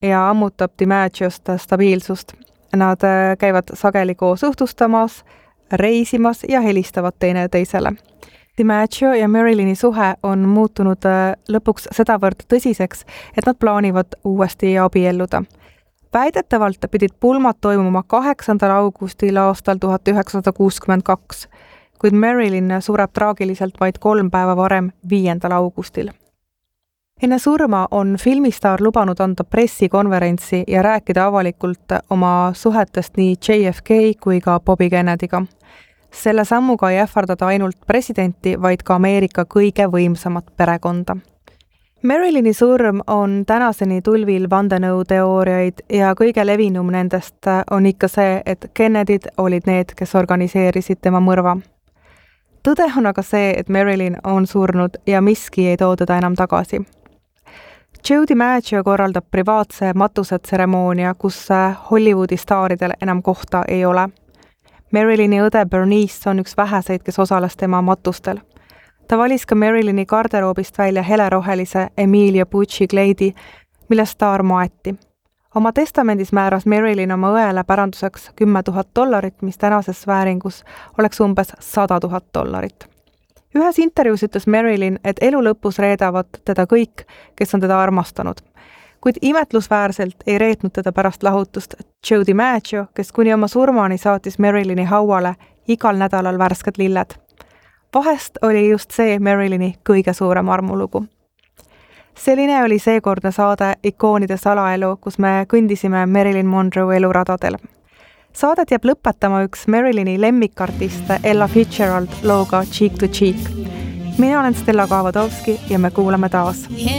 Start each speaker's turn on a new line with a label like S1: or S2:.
S1: ja ammutab DiMaggiost stabiilsust. Nad käivad sageli koos õhtustamas, reisimas ja helistavad teineteisele. DiMaggio ja Marilyni suhe on muutunud lõpuks sedavõrd tõsiseks, et nad plaanivad uuesti abielluda. Väidetavalt pidid pulmad toimuma 8. augustil aastal 1962, kuid Marilyn sureb traagiliselt vaid 3 päeva varem, 5. augustil. Enne surma on filmistaar lubanud anda pressikonverentsi ja rääkida avalikult oma suhetest nii JFK kui ka Bobby Kennedyga. Selle sammuga ei ähvardada ainult presidenti, vaid ka Ameerika kõige võimsamat perekonda. Marilyni surm on tänaseni tulvil vandenõuteooriaid ja kõige levinum nendest on ikka see, et Kennedyd olid need, kes organiseerisid tema mõrva. Tõde on aga see, et Marilyn on surnud ja miski ei too teda enam tagasi. Joe DiMaggio korraldab privaatse matusetseremoonia, kus Hollywoodi staaridel enam kohta ei ole. Marilyni õde Bernice on üks väheseid, kes osales tema matustel. Ta valis ka Marilyni garderoobist välja helerohelise Emilia Pucci kleidi, mille staar maeti. Oma testamendis määras Marilyn oma õele päranduseks $10,000, mis tänases vääringus oleks umbes $100,000. Ühes intervjuus ütles Marilyn, et elu lõpus reedavad teda kõik, kes on teda armastanud. Kuid imetlusväärselt ei reetnud teda pärast lahutust Joe DiMaggio, kes kuni oma surmani saatis Marilyni hauale igal nädalal värsked lilled. Vahest oli just see Marilyni kõige suurem armulugu. Selline oli seekordne saade Ikoonide salaelu, kus me kõndisime Marilyn Monroe eluradadel. Saadet jääb lõpetama üks Marilyni lemmikartiste Ella Fitzgerald looga Cheek to Cheek. Mina olen Stella Kaavadovski ja me kuuleme taas.